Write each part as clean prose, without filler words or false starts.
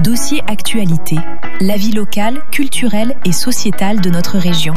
dossier actualité, la vie locale, culturelle et sociétale de notre région.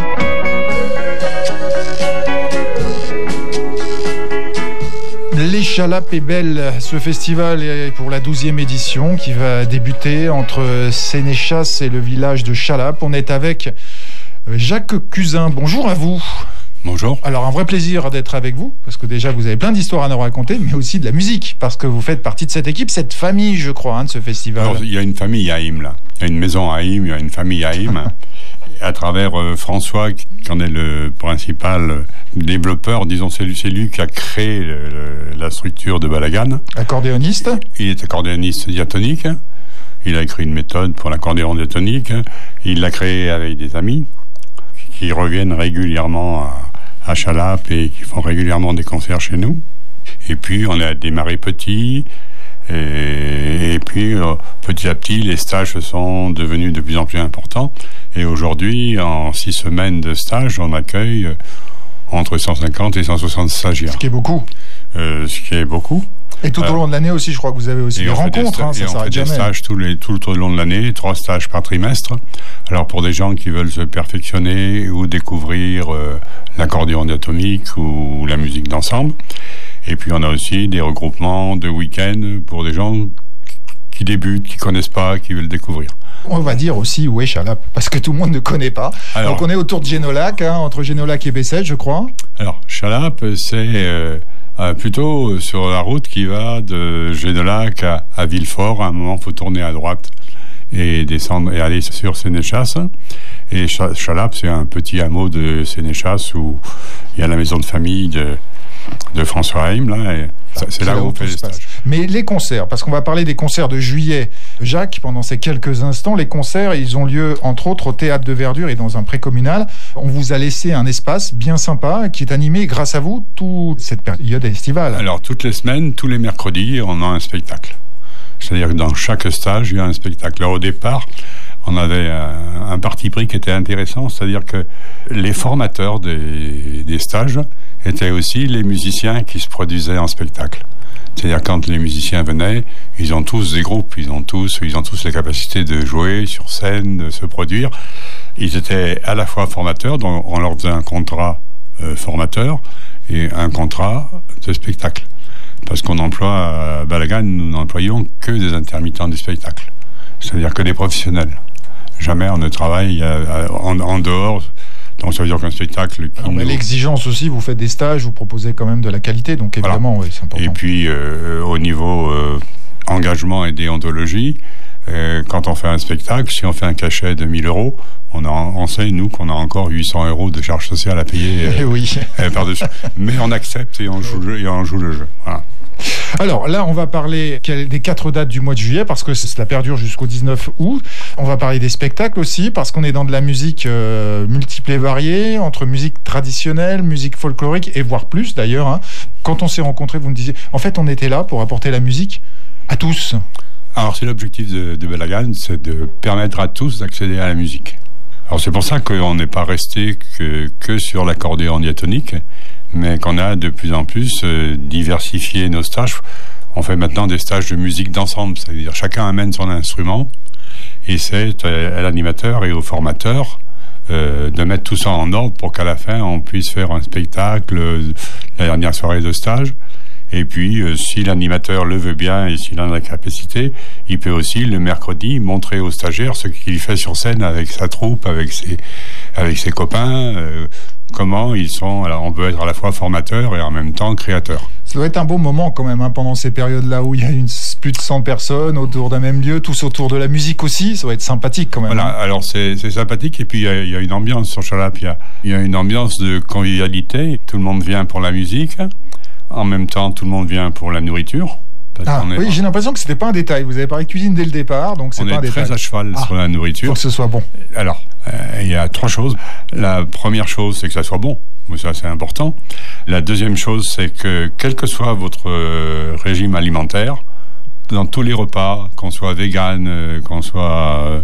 Les Chalapes est belle, ce festival est pour la 12e édition qui va débuter entre Sénéchas et le village de Chalapes. On est avec Jacques Cusin. Bonjour à vous. Bonjour. Alors un vrai plaisir d'être avec vous, parce que déjà vous avez plein d'histoires à nous raconter, mais aussi de la musique, parce que vous faites partie de cette équipe, cette famille, je crois, de ce festival. Alors, il y a une famille à Haïm, là. Il y a une maison à Haïm, il y a une famille à Haïm. À travers François, qui en est le principal développeur, disons, c'est lui qui a créé la structure de Balagan. Accordéoniste. Il est accordéoniste diatonique. Il a écrit une méthode pour l'accordéon diatonique. Il l'a créé avec des amis qui reviennent régulièrement à Chalapes et qui font régulièrement des concerts chez nous. Et puis, on a démarré petit. Et puis, petit à petit, les stages sont devenus de plus en plus importants. Et aujourd'hui, en 6 semaines de stage, on accueille entre 150 et 160 stagiaires. Ce qui est beaucoup. Et tout au long de l'année aussi, je crois que vous avez aussi des rencontres. Ça s'arrête jamais. On fait des stages tout au long de l'année, 3 stages par trimestre. Alors pour des gens qui veulent se perfectionner ou découvrir l'accordéon diatonique ou la musique d'ensemble. Et puis on a aussi des regroupements de week-end pour des gens qui débutent, qui connaissent pas, qui veulent découvrir. On va dire aussi où est Chalapes, parce que tout le monde ne connaît pas. Alors, donc on est autour de Génolac, entre Génolac et Bessèges, je crois. Alors Chalapes, c'est plutôt sur la route qui va de Génolac à Villefort. À un moment, il faut tourner à droite et descendre et aller sur Sénéchas. Et Chalapes, c'est un petit hameau de Sénéchas où il y a la maison de famille de François Haïm, là, et c'est là où on fait les stages. Mais les concerts, parce qu'on va parler des concerts de juillet. Jacques, pendant ces quelques instants, les concerts, ils ont lieu, entre autres, au Théâtre de Verdure et dans un pré-communal. On vous a laissé un espace bien sympa qui est animé, grâce à vous, toute cette période estivale. Alors, toutes les semaines, tous les mercredis, on a un spectacle. C'est-à-dire que dans chaque stage, il y a un spectacle. Alors, au départ, on avait un parti pris qui était intéressant, c'est-à-dire que les formateurs des stages étaient aussi les musiciens qui se produisaient en spectacle. C'est-à-dire quand les musiciens venaient, ils ont tous des groupes, ils ont tous les capacités de jouer sur scène, de se produire. Ils étaient à la fois formateurs, donc on leur faisait un contrat formateur et un contrat de spectacle. Parce qu'on emploie à Balagan, nous n'employons que des intermittents du spectacle. C'est-à-dire que des professionnels. Jamais on ne travaille en dehors. Donc ça veut dire qu'un spectacle... mais l'exigence aussi, vous faites des stages, vous proposez quand même de la qualité, donc évidemment, voilà. Oui, c'est important. Et puis, au niveau engagement et déontologie, quand on fait un spectacle, si on fait un cachet de 1 000 euros, on sait, nous, qu'on a encore 800 euros de charges sociales à payer par-dessus. Mais on accepte et on joue le jeu. Voilà. Alors là, on va parler des 4 dates du mois de juillet, parce que cela perdure jusqu'au 19 août. On va parler des spectacles aussi, parce qu'on est dans de la musique multiple et variée, entre musique traditionnelle, musique folklorique, et voire plus d'ailleurs. Quand on s'est rencontrés, vous me disiez, en fait, on était là pour apporter la musique à tous. Alors c'est l'objectif de Balagan, c'est de permettre à tous d'accéder à la musique. Alors c'est pour ça qu'on n'est pas resté que sur l'accordéon diatonique, mais qu'on a de plus en plus diversifié nos stages. On fait maintenant des stages de musique d'ensemble, c'est-à-dire chacun amène son instrument, et c'est à l'animateur et au formateur de mettre tout ça en ordre pour qu'à la fin on puisse faire un spectacle la dernière soirée de stage. Et puis, si l'animateur le veut bien et s'il en a la capacité, il peut aussi, le mercredi, montrer aux stagiaires ce qu'il fait sur scène avec sa troupe, avec ses copains, comment ils sont... Alors, on peut être à la fois formateur et en même temps créateur. Ça doit être un beau moment quand même, pendant ces périodes-là où il y a plus de 100 personnes autour d'un même lieu, tous autour de la musique aussi. Ça doit être sympathique quand même. Voilà, alors c'est sympathique. Et puis, il y a une ambiance sur Chalapes. Il y a une ambiance de convivialité. Tout le monde vient pour la musique. En même temps, tout le monde vient pour la nourriture. Oui, j'ai l'impression que c'était pas un détail. Vous avez parlé cuisine dès le départ, donc c'est pas un détail. On est très à cheval sur la nourriture. Pour que ce soit bon. Alors, il y a 3 choses. La première chose, c'est que ça soit bon. Ça, c'est important. La deuxième chose, c'est que quel que soit votre régime alimentaire, dans tous les repas, qu'on soit vegan, qu'on soit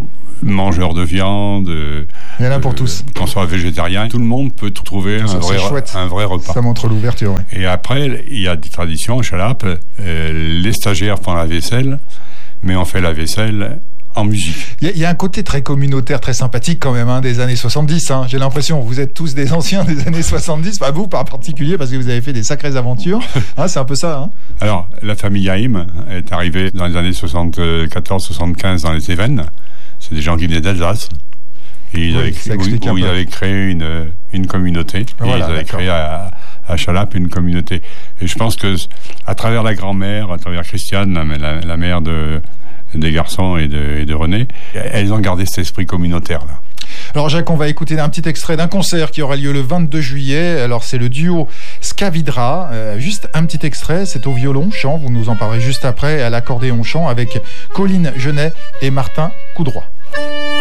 mangeur de viande, il y en a pour tous. Qu'on soit végétarien, tout le monde peut trouver un vrai repas. Ça montre l'ouverture, oui. Et après, il y a des traditions à Chalapes. Les stagiaires font la vaisselle, mais on fait la vaisselle en musique. Il y a un côté très communautaire, très sympathique quand même, des années 70. J'ai l'impression, vous êtes tous des anciens des années 70, pas vous par particulier, parce que vous avez fait des sacrées aventures. C'est un peu ça. Alors, la famille Haïm est arrivée dans les années 74-75 dans les Cévennes. C'est des gens qui venaient d'Alsace. Et ils avaient créé une communauté. Voilà, ils avaient créé à Chalap une communauté. Et je pense que à travers la grand-mère, à travers Christiane, la mère des garçons et de René, elles ont gardé cet esprit communautaire-là. Alors Jacques, on va écouter un petit extrait d'un concert qui aura lieu le 22 juillet. Alors c'est le duo Skavidra. Juste un petit extrait, c'est au violon-chant, vous nous en parlerez juste après, à l'accordéon-chant avec Colline Genet et Martin Coudroy.